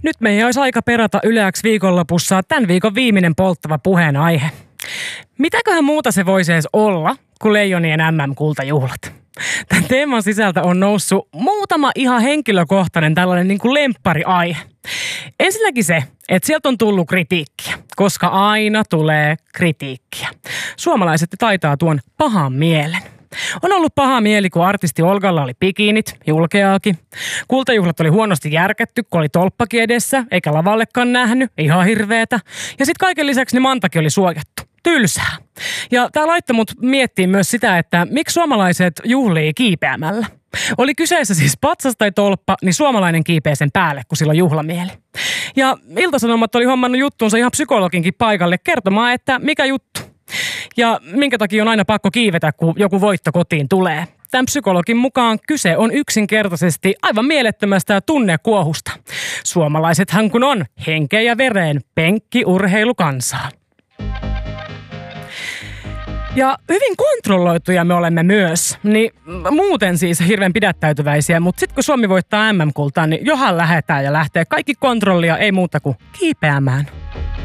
Nyt meidän olisi aika perata Yleäks viikonlopussa tämän viikon viimeinen polttava puheenaihe. Mitäköhän muuta se voisi edes olla kuin Leijonien MM-kultajuhlat? Tämän teeman sisältä on noussut muutama ihan henkilökohtainen tällainen niin kuin lemppariaihe. Ensinnäkin se, että sieltä on tullut kritiikkiä, koska aina tulee kritiikkiä. Suomalaiset taitaa tuon pahan mielen. On ollut paha mieli, kun artisti Olgalla oli bikinit, julkeaakin. Kultajuhlat oli huonosti järkätty, kun oli tolppakin edessä, eikä lavallekaan nähnyt, ihan hirveetä. Ja sitten kaiken lisäksi ne mantakin oli suojattu. Tylsää. Ja tämä laittoi mut miettimään myös sitä, että miksi suomalaiset juhlii kiipeämällä. Oli kyseessä siis patsas tai tolppa, niin suomalainen kiipeää sen päälle, kun sillä on juhlamieli. Ja Ilta-Sanomat oli hommannut juttuunsa ihan psykologinkin paikalle kertomaan, että mikä juttu. Ja minkä takia on aina pakko kiivetä, kun joku voitto kotiin tulee. Tämän psykologin mukaan kyse on yksinkertaisesti aivan mielettömästä tunnekuohusta. Suomalaisethan kun on henkeen ja vereen penkkiurheilukansaa. Ja hyvin kontrolloituja me olemme myös, niin muuten siis hirveän pidättäytyväisiä, mutta sitten kun Suomi voittaa MM-kultaa, niin johan lähdetään ja lähtee kaikki kontrollia, ei muuta kuin kiipeämään.